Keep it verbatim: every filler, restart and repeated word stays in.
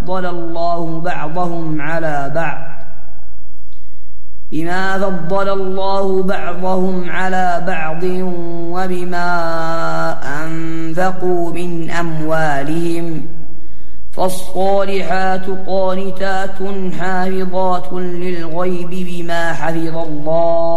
فضل الله بعضهم على بعض بما فضل الله بعضهم على بعض وبما أنفقوا من أموالهم فالصالحات قانتات حافظات للغيب بما حفظ الله